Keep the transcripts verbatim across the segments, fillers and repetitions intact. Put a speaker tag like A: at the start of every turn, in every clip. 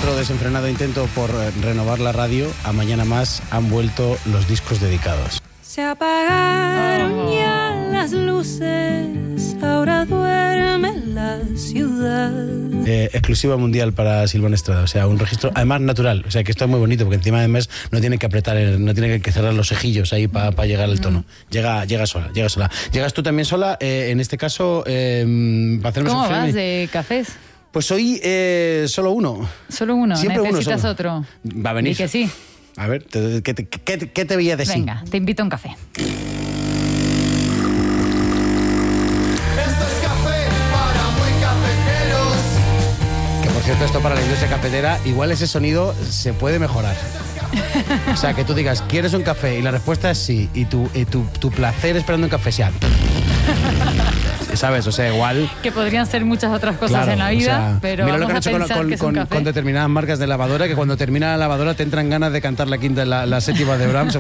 A: otro desenfrenado intento por renovar la radio, a Mañana Más han vuelto los discos dedicados.
B: Se apagaron oh. ya las luces, ahora duerme la ciudad.
A: Eh, exclusiva mundial para Silvana Estrada, o sea, un registro además natural, o sea, que esto es muy bonito porque encima además no tiene que apretar, el, no tiene que cerrar los cejillos ahí para pa llegar al tono. Llega, llega sola, llega sola. ¿Llegas tú también sola? Eh, en este caso, eh, para hacerme
C: ¿Cómo
A: un
C: vas de cafés?
A: Pues hoy eh, solo uno.
C: Solo uno,
A: Siempre
C: necesitas
A: uno,
C: otro.
A: Va a venir.
C: Y que sí.
A: A ver, ¿qué te, qué, qué, qué te veía de sí?
C: Venga, te invito a un café.
D: Esto es café para muy cafeteros.
A: Que por cierto, esto para la industria cafetera, igual ese sonido se puede mejorar. O sea, que tú digas, ¿quieres un café? Y la respuesta es sí. Y tu, y tu, tu placer esperando un café sea... ¿Sabes? O sea, igual...
C: Que podrían ser muchas otras cosas
A: claro,
C: en la vida,
A: o sea,
C: pero
A: mira
C: vamos
A: lo que han
C: a
A: hecho
C: pensar
A: con,
C: que es un
A: con,
C: café.
A: con determinadas marcas de lavadora, que cuando termina la lavadora te entran ganas de cantar la quinta, la, la séptima de Brahms.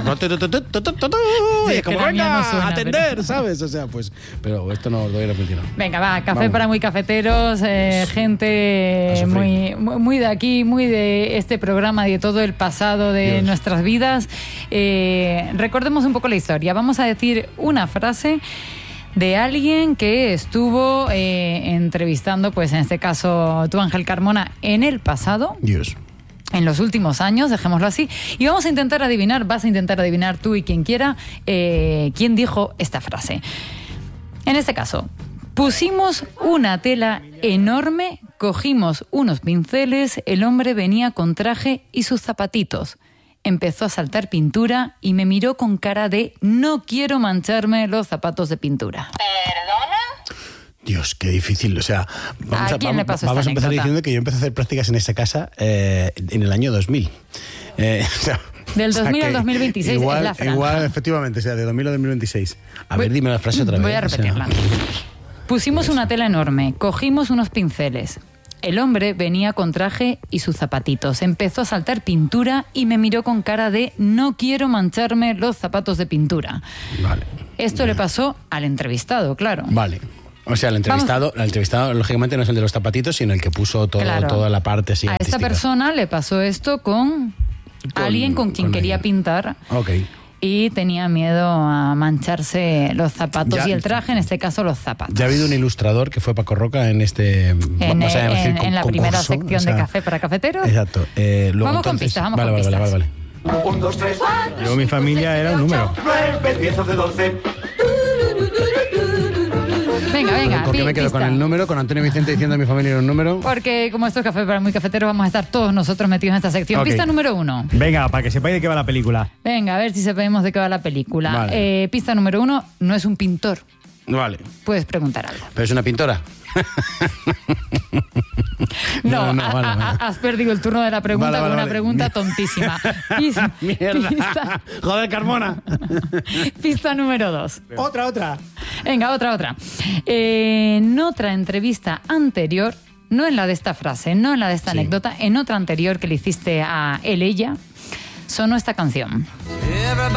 A: Y es como, venga,
C: no suena,
A: atender,
C: pero...
A: ¿sabes? O sea, pues... Pero esto no todavía no funciona.
C: Venga, va, café
A: Vamos.
C: para muy cafeteros, eh, gente muy, muy de aquí, muy de este programa, de todo el pasado de
A: Dios.
C: nuestras vidas. Eh, recordemos un poco la historia. Vamos a decir una frase de alguien que estuvo eh, entrevistando, pues en este caso tú, Ángel Carmona, en el pasado.
A: Dios.
C: En los últimos años, dejémoslo así. Y vamos a intentar adivinar, vas a intentar adivinar tú y quien quiera, eh, quién dijo esta frase. En este caso, pusimos una tela enorme, cogimos unos pinceles, el hombre venía con traje y sus zapatitos. Empezó a saltar pintura y me miró con cara de no quiero mancharme los zapatos de pintura.
E: ¿Perdona?
A: Dios, qué difícil. O sea, vamos
C: ¿A
A: a,
C: quién le
A: vamos,
C: pasó
A: vamos
C: esta
A: a empezar
C: anécdota?
A: diciendo que yo empecé a hacer prácticas en esta casa eh, en el año dos mil. Eh, o sea,
C: Del
A: o sea
C: dos mil al
A: que
C: dos mil veintiséis
A: igual,
C: es la franja.
A: Igual, efectivamente, o sea, de dos mil a dos mil veintiséis. A
C: Voy-
A: ver, dime la frase otra vez.
C: Voy a
A: o sea.
C: repetirla. Pusimos una tela enorme, cogimos unos pinceles. El hombre venía con traje y sus zapatitos. Empezó a saltar pintura y me miró con cara de no quiero mancharme los zapatos de pintura.
A: Vale.
C: Esto le pasó al entrevistado, claro.
A: Vale. O sea, el entrevistado, el entrevistado, lógicamente, no es el de los zapatitos, sino el que puso todo,
C: Claro.
A: toda la parte así
C: A esta
A: artística.
C: persona le pasó esto con,
A: Con-
C: alguien con quien
A: con
C: quería
A: ella.
C: pintar.
A: Ok.
C: Y tenía miedo a mancharse los zapatos
A: Ya-
C: y el traje, en este caso los zapatos.
A: Ya ha habido un ilustrador que fue Paco Roca en este...
C: En,
A: vamos a decir,
C: en-
A: con-
C: en la primera
A: concurso,
C: sección
A: o sea,
C: de Café para Cafeteros.
A: Exacto. Eh, luego,
C: Vamos con
A: entonces-
C: pistas, vamos
A: vale,
C: con
A: vale,
C: pistas.
A: Vale, vale, vale.
D: Un, dos, tres, cuatro.
F: Yo, mi familia era un número.
D: Nueve, diez, once, doce.
C: Venga, venga.
A: ¿Con qué
C: pi-
A: me quedo?
C: pista.
A: ¿Con el número? ¿Con Antonio Vicente diciendo mi familia era un número?
C: Porque como esto es Café para muy Cafeteros, vamos a estar todos nosotros metidos en esta sección.
F: Ok.
C: Pista número uno.
F: Venga, para que sepáis de qué va la película.
C: Venga, a ver si sabemos de qué va la película.
A: Vale.
C: Eh, pista número uno, no es un pintor.
A: Vale.
C: Puedes preguntar algo.
A: ¿Pero es una pintora?
C: No,
A: No, no,
C: ha-
A: vale,
C: ha-
A: vale.
C: has perdido el turno de la pregunta
A: Vale, vale,
C: con una
A: vale.
C: pregunta tontísima. Pis-
A: ¡Mierda!
C: Pista,
A: ¡Joder, Carmona!
C: pista número dos.
F: Otra, otra.
C: Venga, otra, otra. Eh, en otra entrevista anterior, no en la de esta frase, no en la de esta
A: Sí.
C: anécdota, en otra anterior que le hiciste a él, ella, sonó esta canción.